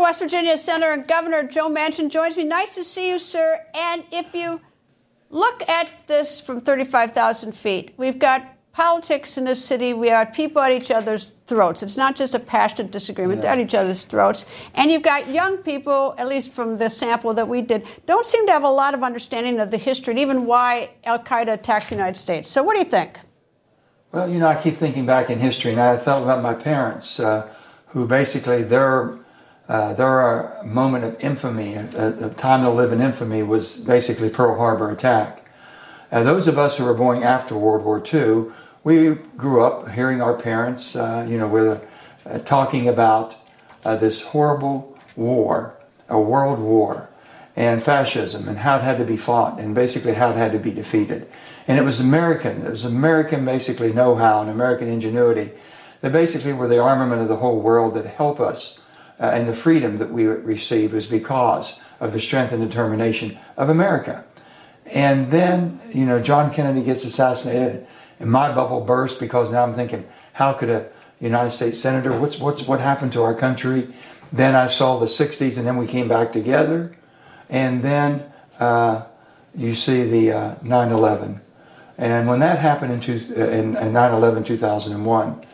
West Virginia Senator and Governor Joe Manchin joins me. Nice to see you, sir. And if you look at this from 35,000 feet, we've got politics in this city. We are people at each other's throats. It's not just a passionate disagreement. They're at each other's throats. And you've got young people, at least from the sample that we did, don't seem to have a lot of understanding of the history and even why al-Qaeda attacked the United States. So what do you think? Well, you know, I keep thinking back in history, and I thought about my parents, who basically their moment of infamy, the time they'll live in infamy, was basically Pearl Harbor attack. Those of us who were born after World War II, we grew up hearing our parents, talking about this horrible war, a world war, and fascism, and how it had to be fought, and basically how it had to be defeated. And it was American basically know-how and American ingenuity that basically were the armament of the whole world that help us. And the freedom that we receive is because of the strength and determination of America. And then, you know, John Kennedy gets assassinated, and my bubble burst because now I'm thinking, how could a United States senator, what happened to our country? Then I saw the 60s, and then we came back together. And then you see the 9/11. And when that happened in 9/11, 2001,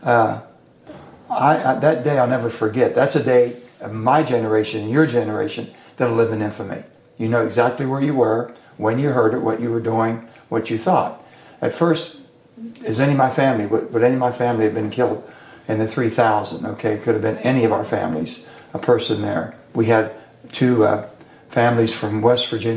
that day I'll never forget. That's a day of my generation and your generation that'll live in infamy. You know exactly where you were, when you heard it, what you were doing, what you thought. At first, would any of my family have been killed in the 3,000? Okay, it could have been any of our families, a person there. We had two families from West Virginia.